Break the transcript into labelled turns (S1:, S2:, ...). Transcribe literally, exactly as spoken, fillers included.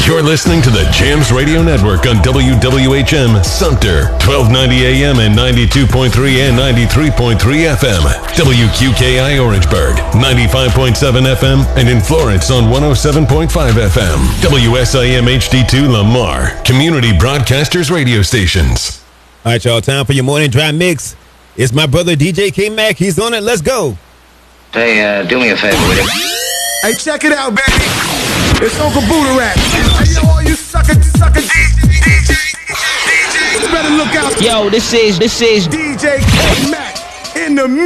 S1: You're listening to the Jams Radio Network on W W H M Sumter, twelve ninety A M and ninety-two point three and ninety-three point three F M. W Q K I Orangeburg, ninety-five point seven F M, and in Florence on one oh seven point five F M. W S I M H D two Lamar, Community Broadcasters Radio Stations.
S2: All right, y'all, time for your morning dry mix. It's my brother D J K-Mac. He's on it. Let's go.
S3: Hey, uh, do me a favor, will you?
S4: Hey, check it out, baby. It's Uncle Buddha Rap. Hey, yo, all you sucker, sucker D J, D J, you better look out.
S5: Yo, this is, this is
S4: D J K-Mac in the